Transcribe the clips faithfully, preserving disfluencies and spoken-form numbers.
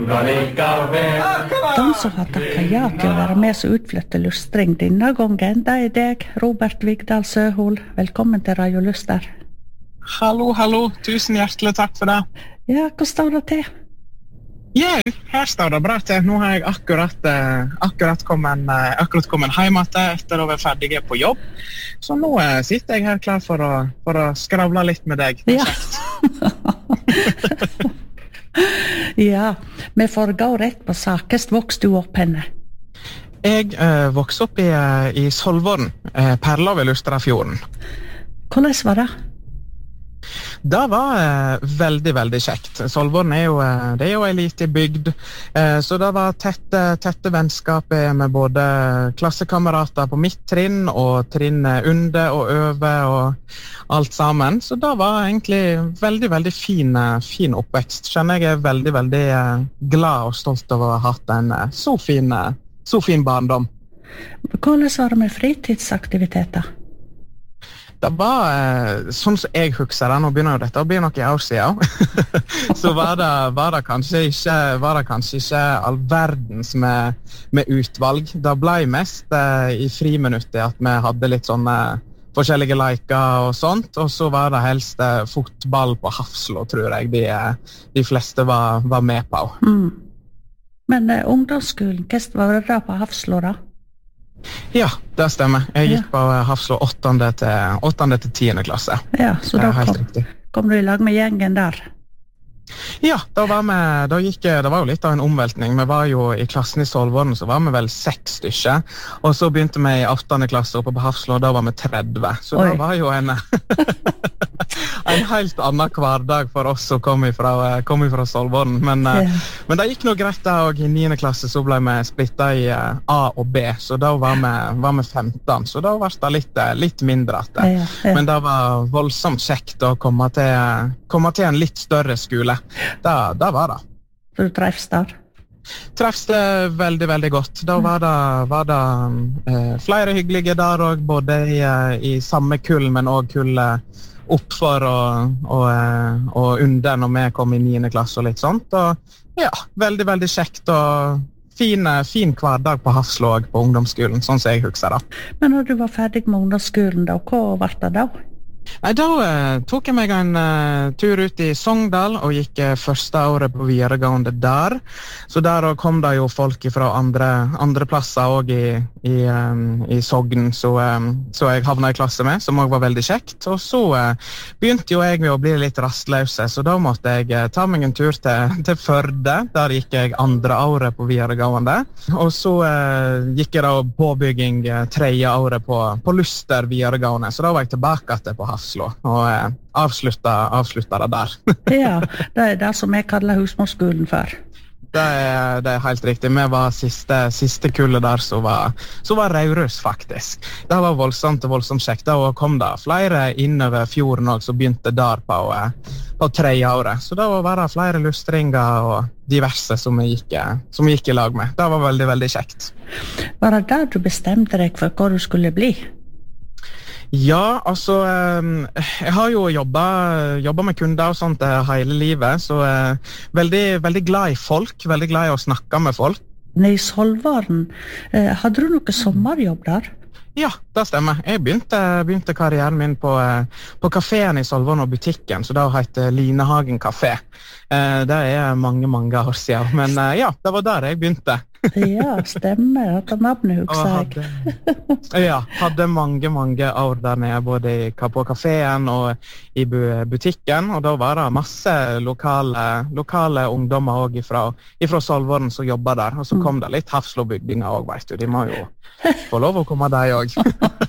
De som har takket ja til å være med som utflytter lustring denne gangen, det er deg, Robert Vigdal Søhol. Velkommen til Radio Luster. Hallo, hallo. Tusen hjertelig takk for det. Ja, hva står det til? Ja, her står det bra til. Nå har jeg akkurat, eh, akkurat kommet, eh, akkurat kommet hjem etter å være ferdig på jobb. Så nå eh, sitter jeg her klar for å, for å skravle litt med deg. Ja. Ja, vi får gå rett på sak. Hvordan vokste du opp henne? Jeg eh, vokste opp i, i Solvåren, eh, Perla ved Lustrafjorden. Hvordan var det? Det var eh, veldig, veldig kjekt. Solvåren er jo, eh, det er jo en liten bygd, eh, så det var tette, tette vennskap med både klassekamerater på mitt trinn og trinn under og over og alt sammen. Så det var egentlig veldig, veldig fin, fin oppvekst. Kjenner jeg er veldig, veldig eh, glad og stolt over å ha hatt en eh, så, fin, så fin barndom. Hvordan var det med fritidsaktiviteter? Det var, eh, sånn som jeg husker det, nå begynner jo dette å bli noen år siden, så var det, var, det kanskje ikke, var det kanskje ikke all verdens med, med utvalg. Det ble mest eh, i friminuttet at vi hadde litt sånne forskjellige leker og sånt, og så var det helst eh, fotball på Hafslo, tror jeg de, de fleste var, var med på. Mm. Men eh, ungdomsskolen, hvordan var det da på Hafslo da? Ja, det stemmer. Jeg gikk på Hafslo åttende til tiende klasse. Ja, så da kom, kom du i lag med gjengen der? Ja, da var vi, da gikk, det var jo litt av en omveltning. Vi var jo i klassen i Solvåren, så var vi vel seks stykker. Og så begynte vi i åttende klasse oppe på Hafslo, og da var vi tretti. Så Oi. Det var jo en, en helt annen hverdag for oss som kom ifra, kom ifra Solvåren. Men, ja. men det gikk noe greit da, og i niende klasse så ble vi splittet i A og B, så da var vi, var vi femten. Så da var det litt, litt mindre. Ja, ja. Men det var voldsomt kjekt å komme til, komme til en litt større skole. Da, da var det. Så du treffes der? Treffes det veldig, veldig godt. Da var det, var det eh, flere hyggelige der også, både i, i samme kull, men også kullet oppfor og, og, og under når vi kom i niende klasse og litt sånt. Og ja, veldig, veldig kjekt og fin, fin hverdag på Hafslo på ungdomsskolen, sånn som jeg husker det. Men når du var ferdig med ungdomsskolen, da, hva var det da? Nei, da eh, tok jeg meg en uh, tur ut i Sogndal og gikk uh, første året på videregående der. Så der kom det jo folk fra andre, andre plasser også i, i, um, i Sogn, så, um, så jeg havnet i klasse med, som også var veldig kjekt. Og så uh, begynte jo jeg med å bli litt rastløse, så da måtte jeg uh, ta meg en tur til, til Førde. Der gikk jeg andre året på videregående. Og så uh, gikk jeg da påbygging uh, tredje året på, på Luster videregående, så da var jeg tilbake til på Hafslo, og eh, avslutta, avslutta det der. Ja, det er det som jeg kaller husmorskolen for. Det er, det er helt riktig. Vi var siste, siste kullet der som var, som var Raurus, faktisk. Det var voldsomt og voldsomt kjekt. Da kom det flere innover fjorden også, som begynte der på, på tredje året. Så da var det flere lustringer og diverse som vi gikk, som vi gikk i lag med. Det var veldig, veldig kjekt. Var det der du bestemte deg for hva du skulle bli? Ja, altså, jeg har jo jobbet, jobbet med kunder og sånt hele livet, så veldig, veldig glad i folk, veldig glad i å snakke med folk. I Solvåren, hadde du noe sommerjobb der? Ja, det stemmer. Jeg begynte, begynte karrieren min på, på kaféen i Solvåren og butikken, så det heter Linehagen Café. Det er mange, mange år siden, men ja, det var der jeg begynte. Ja, stemmer. At navnet husker jeg. Hadde, ja, hadde mange, mange år der nede, både i, på kaféen og i butikken, og da var det masse lokale, lokale ungdommer også ifra, ifra Solvåren som jobbet der, og så kom det litt Hafslo-bygdinger også, vet du. De må jo få lov å komme der også.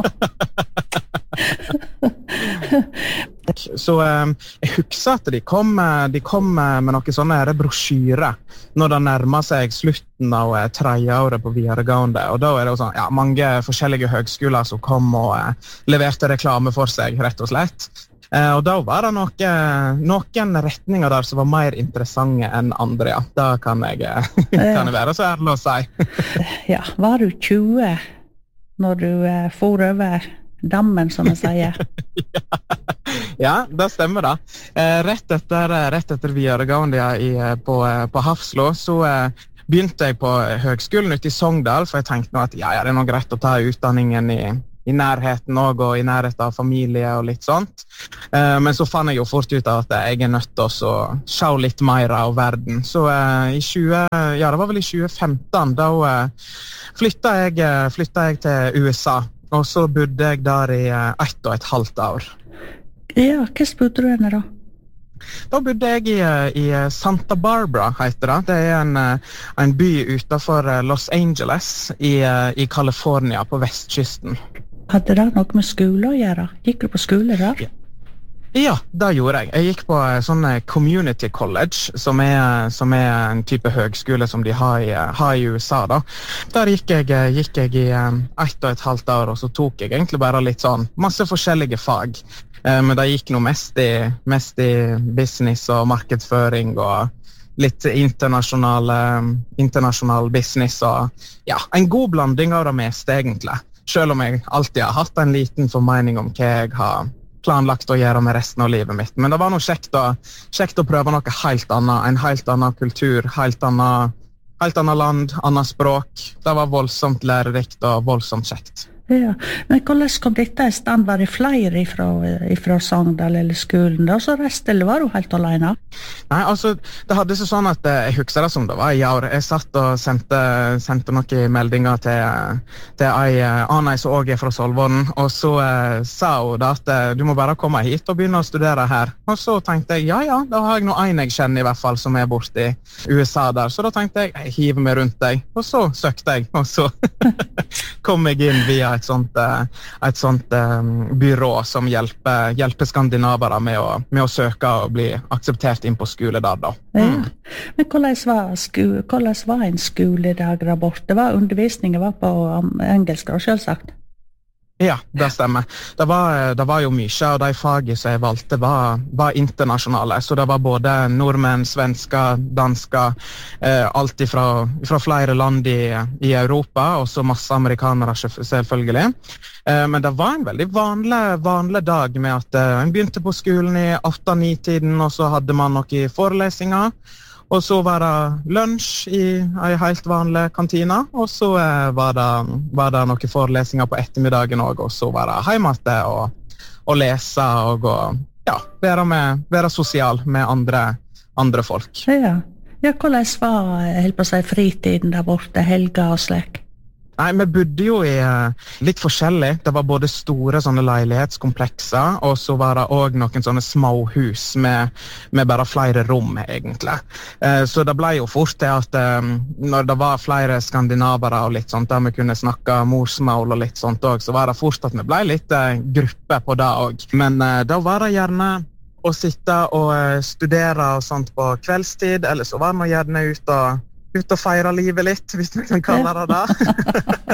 Så eh, jeg husker at de kom, de kom med noen sånne brosjyrer når det nærmer seg slutten av tredje året på videregående, og da er det jo sånn, ja, mange forskjellige høgskoler som kom og eh, leverte reklame for seg, rett og slett. Eh, og da var det noe, noen retninger der som var mer interessante enn andre, ja. Da kan jeg, kan jeg være så ærlig å si. Ja, var du tjue når du eh, for over dammen, som jeg sier? Ja. Ja, det stemmer da. Eh, rett etter, rett etter videregående i, på, på Hafslo, så eh, begynte jeg på høgskolen ute i Sogndal, for jeg tenkte nå at ja, ja, det er noe greit å ta utdanningen i, i nærheten også, og i nærheten av familie og litt sånt. Eh, men så fann jeg jo fort ut av at jeg er nødt til å se litt mer av verden. Så eh, i tjue, ja, det var vel i tjue femten, da eh, flyttet, jeg, flyttet jeg til U S A, og så bodde jeg der i eh, ett og et halvt år. Ja, hva bodde du henne da? Da bodde jeg i, i Santa Barbara, heter det. Det er en, en by utenfor Los Angeles i, i California på vestkysten. Hadde det noe med skole å gjøre? Gikk du på skole der? Ja. Ja, det gjorde jeg. Jeg gikk på sånn community college, som er, som er en type høgskole som de har i, har i U S A da. Der gikk jeg, gikk jeg i ett og et halvt år, og så tok jeg egentlig bare litt sånn masse forskjellige fag. Men det gikk noe mest i, mest i business og markedsføring og litt internasjonal, internasjonal business og ja, en god blanding av det meste egentlig. Selv om jeg alltid har hatt en liten formening om hva jeg har planlagt å gjøre med resten av livet mitt. Men det var noe kjekt å, kjekt å prøve noe helt annet, en helt annen kultur, helt annet, helt annet land, annet språk. Det var voldsomt lærerikt og voldsomt kjekt. Ja, men hvordan kom dette i stand? Var det flere ifra, ifra Sogndal eller skolen da, så resten, eller var du helt alene? Nei, altså, det hadde seg sånn at jeg husker det som det var i år. Jeg satt og sendte, sendte noen meldinger til, til ei annen som også er fra Solvån, og så eh, sa hun da at du må bare komme hit og begynne å studere her. Og så tenkte jeg, ja, ja, da har jeg noe en jeg kjenner i hvert fall som er borte i U S A der. Så da tenkte jeg, jeg hiver meg rundt deg. Og så søkte jeg, og så kom jeg inn via et sånt, et sånt um, byrå som hjelper, hjelper skandinavere med å, med å søke og bli akseptert inn på skole der da. Mm. Ja. Men hvordan var, skole, hvordan var en skoledag der borte? Var undervisningen var på um, engelsk da, selvsagt? Ja, det stemmer. Det var, det var jo mye, og de fagene som jeg valgte var, var internasjonale. Så det var både nordmenn, svensker, dansker, eh, alt fra, fra flere land i, i Europa, og så masse amerikanere selvfølgelig. Eh, men det var en veldig vanlig, vanlig dag med at eh, en begynte på skolen i åtte ni tiden, og så hadde man noen forelesninger. Og så var det lunsj i en helt vanlig kantina, og så eh, var, det, var det noen forelesninger på ettermiddagen også, og så var det hjemme til å, å lese og å, ja, være, med, være sosial med andre, andre folk. Ja, ja, hvordan var helt på å si, fritiden der borte, helga og slik? Nei, vi bodde jo i uh, litt forskjellig. Det var både store sånne leilighetskomplekser, og så var det også noen sånne små hus med, med bare flere rom, egentlig. Uh, så det ble jo fort det at um, når det var flere skandinavere og litt sånt, der vi kunne snakke morsmål og litt sånt også, så var det fort at vi ble litt uh, gruppe på det også. Men uh, da var det gjerne å sitte og uh, studere og sånt på kveldstid, eller så var det gjerne ut og ut og feire livet litt, hvis vi kan kalle det det.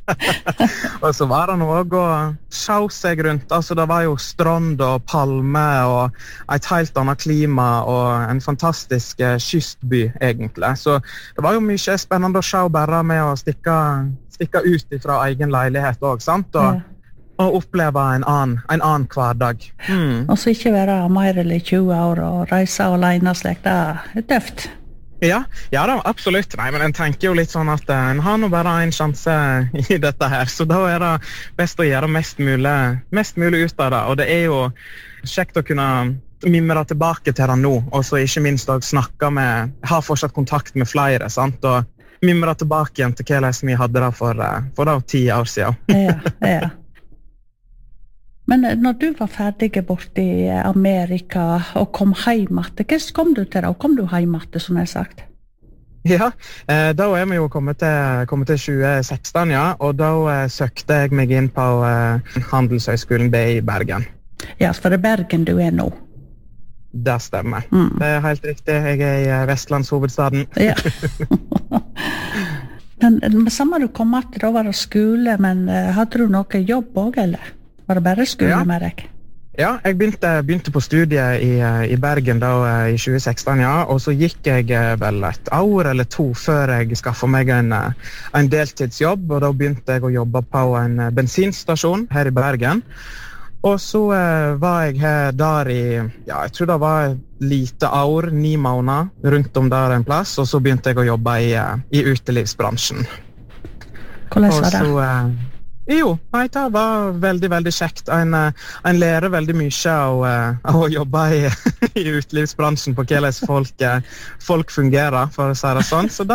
Og så var det noe å se seg rundt. Altså, det var jo strand og palme og et helt annet klima og en fantastisk eh, kystby, egentlig. Så det var jo mye spennende å se bare med å stikke, stikke ut fra egen leilighet også, sant? Og, ja. Og oppleve en annen, en annen hverdag. Mm. Og så ikke være mer eller tjue år og reise alene slik, det er tøft. Ja, ja da, absolutt. Nei, men en tenker jo litt sånn at uh, en har nå bare en sjanse i dette her, så da er det best å gjøre mest mulig, mest mulig ut av det. Og det er jo kjekt å kunne mimre tilbake til det nå, og så ikke minst å snakke med, ha fortsatt kontakt med flere, sant? Og mimre tilbake igjen til hva vi hadde da for, uh, for da ti år siden. Ja, ja. Men når du var ferdig bort i Amerika og kom hjem etter, hva kom du til da? Kom du hjem etter, som jeg har sagt? Ja, eh, da er vi jo kommet til, kommet til tjue seksten, ja, og da eh, søkte jeg meg inn på eh, Handelshøyskolen B i Bergen. Ja, for det er Bergen du er nå? Det stemmer. Mm. Det er helt riktig, jeg er i Vestlandshovedstaden. Ja. Men samme du kom etter, da var det skole, men hadde du noe jobb også, eller? Var det bare skole ja. Med deg? Ja, jeg begynte, begynte på studiet i, i Bergen da, i tjue seksten, ja, og så gikk jeg vel et år eller to før jeg skaffet meg en, en deltidsjobb, og da begynte jeg å jobbe på en bensinstasjon her i Bergen. Og så eh, var jeg her der i, ja, jeg tror det var et lite år, ni måneder, rundt om der en plass, og så begynte jeg å jobbe i, i utelivsbransjen. Hvordan var det? Og så, eh, jo, nei, det var veldig, veldig kjekt. En, en lærer veldig mye av, av å jobbe i, i utelivsbransjen på hvordan folk, folk fungerer, for å si det sånn. Så